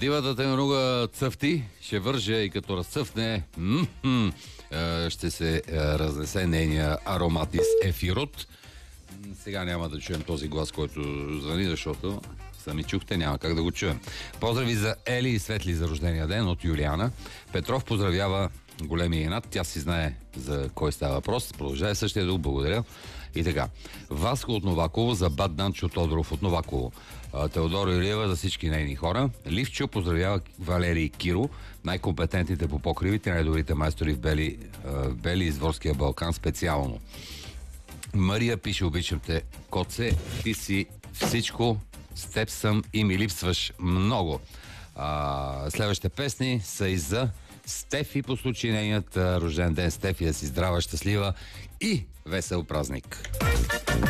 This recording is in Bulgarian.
Дивата тенорога цъфти, ще върже и като разцъфне, ще се разнесе нейния ароматис ефирот. Сега няма да чуем този глас, който звъни, защото сами чухте, няма как да го чуем. Поздрави за Ели и Светли за рождения ден от Юлиана. Петров поздравява големия инат. Тя си знае за кой става въпрос. Продължава същия дух, благодаря. И така. Васко от Новаково за бат Данчо Тодоров от Новаково. Теодора Илиева за всички нейни хора. Ливчо поздравява Валерий Киро, най-компетентните по покривите, най-добрите майстори в Бели Изворския Балкан специално. Мария пише: обичам те, коце, ти си всичко, с теб съм и ми липсваш много. Следващите песни са и за Стефи по случай нейният рожден ден. Стефи, да си здрава, щастлива и весел празник!